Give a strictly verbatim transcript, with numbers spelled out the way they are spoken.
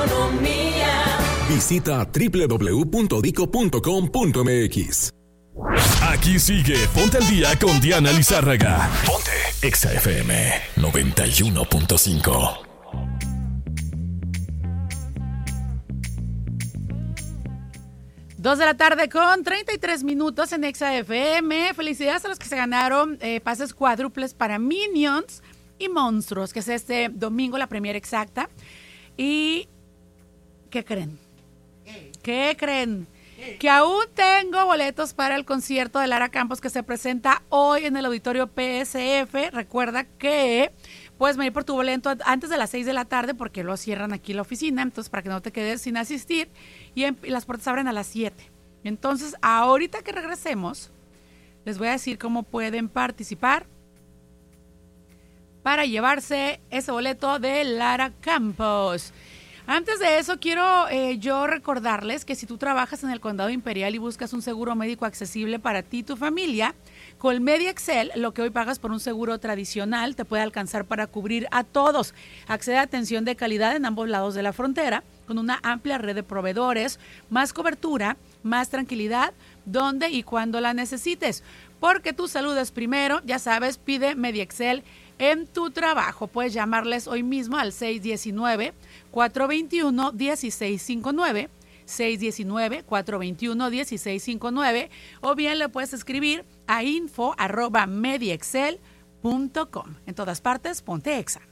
Visita doble u doble u doble u punto dico punto com punto m x. Aquí sigue Ponte al Día con Diana Lizárraga. Ponte Exa F M noventa y uno punto cinco. Dos de la tarde con treinta y tres minutos en Exa F M. Felicidades a los que se ganaron eh, pases cuádruples para Minions y Monstruos, que es este domingo la premiere exacta. ¿Y qué creen? ¿Qué creen? Que aún tengo boletos para el concierto de Lara Campos que se presenta hoy en el Auditorio P S F. Recuerda que puedes venir por tu boleto antes de las seis de la tarde porque lo cierran aquí la oficina, entonces para que no te quedes sin asistir, y, en, y las puertas abren a las siete. Entonces, ahorita que regresemos, les voy a decir cómo pueden participar para llevarse ese boleto de Lara Campos. Antes de eso, quiero eh, yo recordarles que si tú trabajas en el Condado Imperial y buscas un seguro médico accesible para ti y tu familia, con MediExcel, lo que hoy pagas por un seguro tradicional te puede alcanzar para cubrir a todos. Accede a atención de calidad en ambos lados de la frontera, con una amplia red de proveedores, más cobertura, más tranquilidad, donde y cuando la necesites. Porque tu salud es primero, ya sabes, pide MediExcel en tu trabajo. Puedes llamarles hoy mismo al seis uno nueve, cuatro dos uno, uno seis cinco nueve, seis uno nueve, cuatro dos uno, uno seis cinco nueve, o bien le puedes escribir a info arroba mediexcel punto com. En todas partes, ponte Exa.